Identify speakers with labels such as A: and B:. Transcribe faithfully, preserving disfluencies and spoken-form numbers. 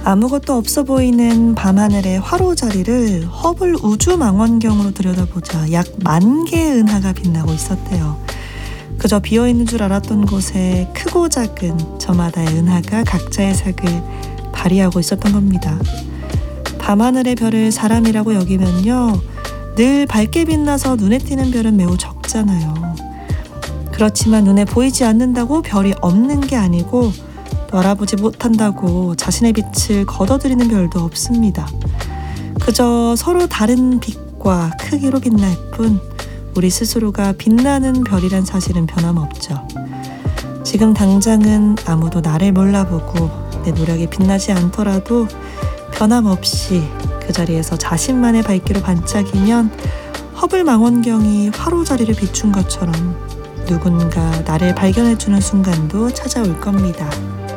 A: 아무것도 없어 보이는 밤하늘의 화로자리를 허블 우주망원경으로 들여다보자 약 만 개의 은하가 빛나고 있었대요. 그저 비어있는 줄 알았던 곳에 크고 작은 저마다의 은하가 각자의 색을 발휘하고 있었던 겁니다. 밤하늘의 별을 사람이라고 여기면요, 늘 밝게 빛나서 눈에 띄는 별은 매우 적잖아요. 그렇지만 눈에 보이지 않는다고 별이 없는 게 아니고 또 알아보지 못한다고 자신의 빛을 거둬들이는 별도 없습니다. 그저 서로 다른 빛과 크기로 빛날 뿐 우리 스스로가 빛나는 별이란 사실은 변함없죠. 지금 당장은 아무도 나를 몰라보고 내 노력이 빛나지 않더라도 변함없이 그 자리에서 자신만의 밝기로 반짝이면 허블 망원경이 화로 자리를 비춘 것처럼 누군가 나를 발견해주는 순간도 찾아올 겁니다.